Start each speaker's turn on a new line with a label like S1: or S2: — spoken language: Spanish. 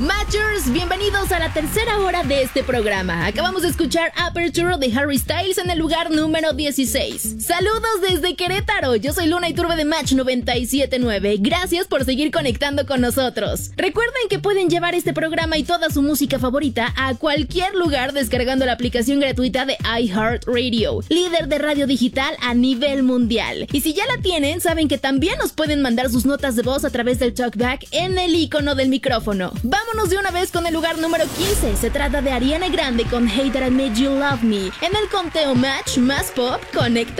S1: Matchers, bienvenidos a la tercera hora de este programa. Acabamos de escuchar Aperture de Harry Styles en el lugar número 16. Saludos desde Querétaro, yo soy Luna Iturbe de Match 97.9. Gracias por seguir conectando con nosotros. Recuerden que pueden llevar este programa y toda su música favorita a cualquier lugar descargando la aplicación gratuita de iHeartRadio, líder de radio digital a nivel mundial. Y si ya la tienen, saben que también nos pueden mandar sus notas de voz a través del talkback en el icono del micrófono. Vámonos de una vez con el lugar número 15. Se trata de Ariana Grande con Hey That I Made You Love Me. En el conteo Match más pop, conecta